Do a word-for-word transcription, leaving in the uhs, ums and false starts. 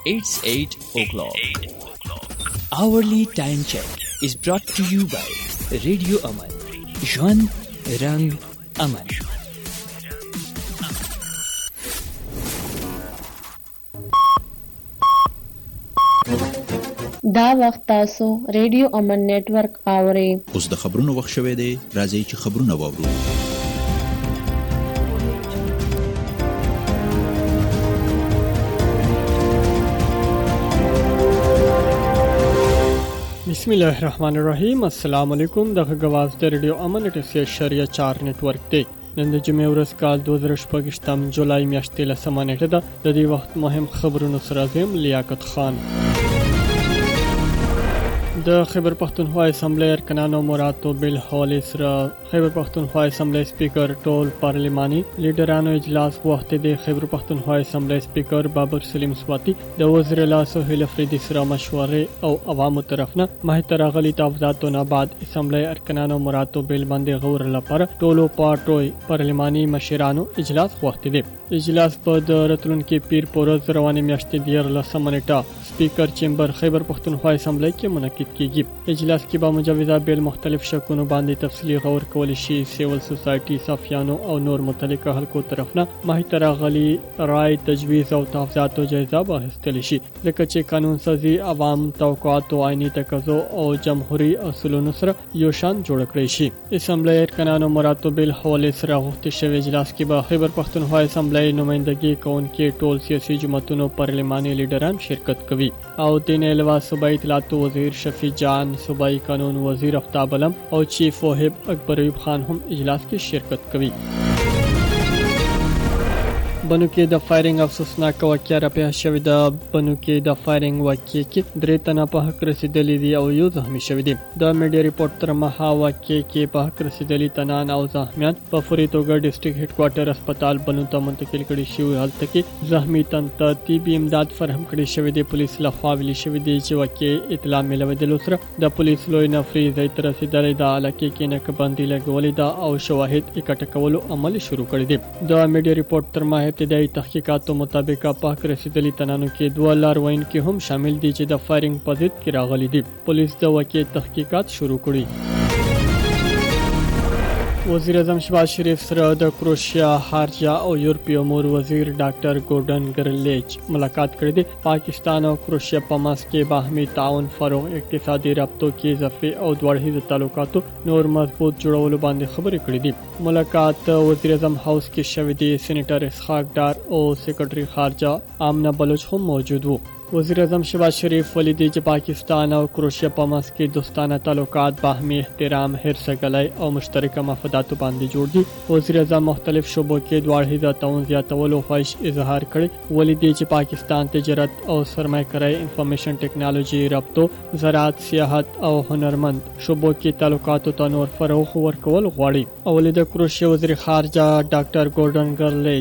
It's eight o'clock. Hourly time check is brought to you by Radio Aman. Jwan Rang Aman. دا وخت تاسو ریډیو امن نیټورک اورئ. اوس د خبرونو وخت شوی دی. راځئ چې خبرونه واورو. بسم الله الرحمن الرحیم. السلام علیکم. دغه غواز د ریډیو امن اټسیا شریعه چار نیټورک دی. نن د جمعې ورځ کال دوه زره شپږ جولای میاشتې لسمه نیټه ده. د دې وخت مهم خبرونو سره زم لیاقت خان. د خیبر پختونخوا اسمبلی ارکانانو مراتو بل حواله سره خیبر پختونخوا اسمبلی سپیکر ټول پارلماني لیډرانو اجلاس وخت د خیبر پختونخوا اسمبلی سپیکر بابر سلیم سواتی د وزیر اعلی سهیل افریدی سره مشورې او عوامو طرفنه ماهر راغلي تفاوضاتونه بعد اسمبلی ارکانانو مراتو بل باندې غور لپاره ټولو پارټوي پارلماني مشرانو اجلاس وخت دی. اجلاس په د راتلونکي پیر پورز روانه میاشتې د لسمه نیټه سپیکر چیمبر خیبر پختونخوا اسمبلی کې منعقد کیږي. اجلاس کې به مجوزه بیل مختلف شکونو باندې تفصیلی غور کول شي. سیول سوسایټي صافیانو او نور متعلقه خلکو طرفنه ماهر راغلي رائے تجویز او تفاوضاتو جایزه واخیستل شي ځکه چې قانون سازي عوام توقعات او عیني تقاضو او جمهوریت اصولونو سره یو شان جوړ کړی شي. اسمبلی ارکانانو مراتو بیل حواله سره غوښتل شوی اجلاس کې به خیبر پختونخوا اسمبلی نمائندګي کوونکي ټول سیاسي جماعتونو پارلماني لیډران شرکت کوي او د نه علاوه صوبایي اطلاعات وزیر شفیع جان، صوبایي قانون وزیر افتاب علم او چیف وهب اکبر ایوب خان هم اجلاس کې شرکت کوي. بنو کې د فایرینګ افسوسناک واقعه را پیښ شوې ده. بنو کې د فایرینګ واقعې کې درې تنه په حق رسیدلي دي او یو زخمی شوی دی. د میډیا ریپورت تر مخه واقعې کې په حق رسیدلي تنان او زخمیان په فوري توګه ډیسټریکټ هډ کوارټر هسپتال بنو ته منتقل کړي شوی. هلته کې زخمی تن ته طبي امداد فراهم کړي شوی دی. پولیس لخوا ویلي شوی دی چې واقعې اطلاع ملوي سره د پولیس لوی نفري ځای ته رسیدلي د علاقې کې نقبندي لګولې ده او شواهد اکټ کولو عمل شروع کړی دی. د میډیا ریپورت تر مخه ابتدایي تحقیقاتو مطابق په حق رسیدلي تنانو کې دوه لاروین کې هم شامل دي چې د فایرینګ په ضد کې راغلي دي. پولیس د واقعې تحقیقات شروع کړي. وزیر اعظم شهباز شریف سره د کروشیا خارجه او یورپی امور وزیر ډاکټر ګورډن ګرلیچ ملاقات کړی دی. پاکستان او کروشیا په منځ کې باهمي تعاون فروغ، اقتصادي رابطو کې اضافه او دوړهیز تعلقاتو نور مضبوط جوړولو باندې خبرې کړې دي. ملاقات وزیر اعظم هاوس کې شوې دي. سېنیټر اسحاق ډار او سیکرټري خارجه آمنه بلوچ هم موجود وو. وزیر اعظم شهباز شریف ولیدي چې پاکستان او کروشیا په منځ کې دوستانه تعلقات باهمي احترام، هرڅګلای او مشترکه مفاداتو باندې جوړ دي. وزیر اعظم مختلف شعبو کې دوړهیز تعاون زیاتولو خواهش اظهار کړی. ولیدي چې پاکستان تجارت او سرمایه‌کاري، انفارمیشن ټیکنالوژي، رابطو، زراعت، سیاحت او هنرمند شعبو کې تعلقاتو ته نور فروغ ورکول غواړي. او د کروشیا وزیر خارجه ډاکټر ګورډن ګرلیچ